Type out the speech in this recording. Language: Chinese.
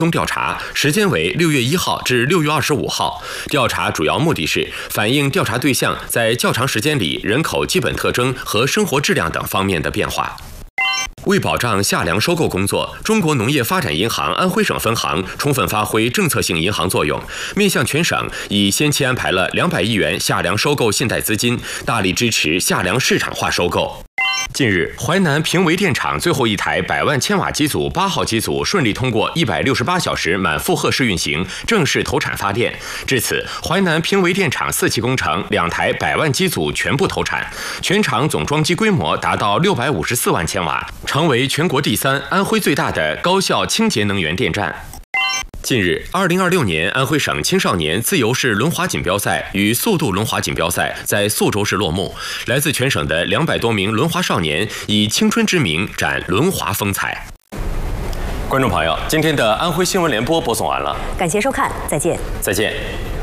调查，时间为6月1号至6月25号。调查主要目的是反映调查对象在较长时间里人口基本特征和生活质量等方面的变化。为保障夏粮收购工作，中国农业发展银行安徽省分行充分发挥政策性银行作用，面向全省已先期安排了200亿元夏粮收购信贷资金，大力支持夏粮市场化收购。近日，淮南平维电厂最后一台100万千瓦机组8号机组顺利通过168小时满负荷试运行，正式投产发电。至此，淮南平维电厂4期工程2台100万机组全部投产，全厂总装机规模达到654万千瓦，成为全国第3、安徽最大的高效清洁能源电站。近日，2026年安徽省青少年自由式轮滑锦标赛与速度轮滑锦标赛在宿州市落幕。来自全省的200多名轮滑少年以青春之名展轮滑风采。观众朋友，今天的安徽新闻联播播送完了， 感谢收看，再见。 再见。